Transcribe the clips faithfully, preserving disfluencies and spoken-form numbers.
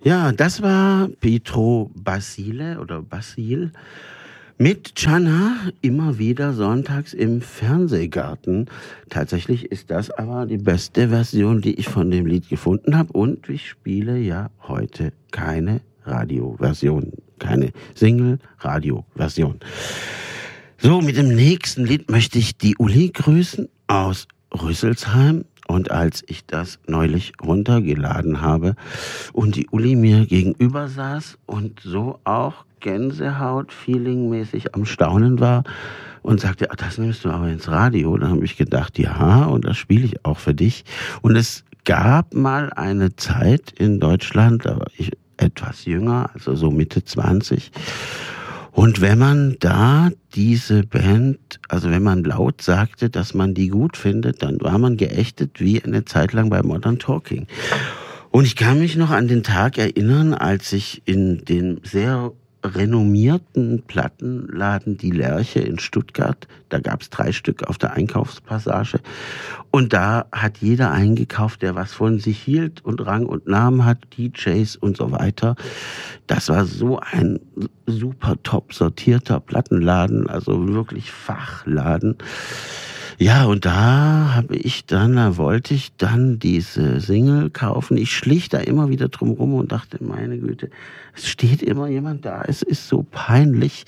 Ja, das war Pietro Basile oder Basil mit Channa immer wieder sonntags im Fernsehgarten. Tatsächlich ist das aber die beste Version, die ich von dem Lied gefunden habe. Und ich spiele ja heute keine Radioversion, keine Single-Radio-Version. So, mit dem nächsten Lied möchte ich die Uli grüßen aus Rüsselsheim. Und als ich das neulich runtergeladen habe und die Uli mir gegenüber saß und so auch Gänsehaut-Feeling-mäßig am Staunen war und sagte, ach, das nimmst du aber ins Radio, dann habe ich gedacht, ja, und das spiele ich auch für dich. Und es gab mal eine Zeit in Deutschland, da war ich etwas jünger, also so Mitte zwanzig. Und wenn man da diese Band, also wenn man laut sagte, dass man die gut findet, dann war man geächtet wie eine Zeit lang bei Modern Talking. Und ich kann mich noch an den Tag erinnern, als ich in den sehr renommierten Plattenladen Die Lerche in Stuttgart, da gab es drei Stück auf der Einkaufspassage, und da hat jeder eingekauft, der was von sich hielt und Rang und Namen hat, D Js und so weiter. Das war so ein super top sortierter Plattenladen, also wirklich Fachladen. Ja, und da habe ich dann, da wollte ich dann diese Single kaufen. Ich schlich da immer wieder drum rum und dachte, meine Güte, es steht immer jemand da, es ist so peinlich.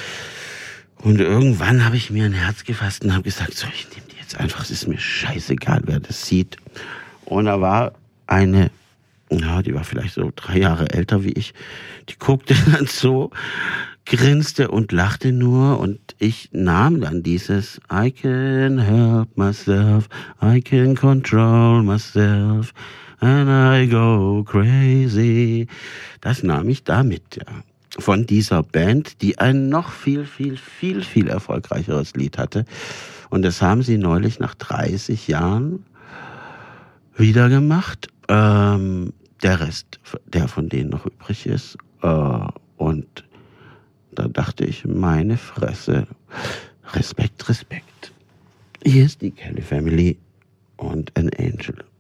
Und irgendwann habe ich mir ein Herz gefasst und habe gesagt, so, ich nehme die jetzt einfach, es ist mir scheißegal, wer das sieht. Und da war eine, ja, die war vielleicht so drei Jahre älter wie ich, die guckte dann so, grinste und lachte nur, und ich nahm dann dieses I can help myself, I can control myself and I go crazy. Das nahm ich da mit, ja. Von dieser Band, die ein noch viel, viel, viel, viel erfolgreicheres Lied hatte. Und das haben sie neulich nach dreißig Jahren wieder gemacht. Ähm, der Rest, der von denen noch übrig ist. Äh, und da dachte ich, meine Fresse, Respekt, Respekt. Hier ist die Kelly Family und An Angel.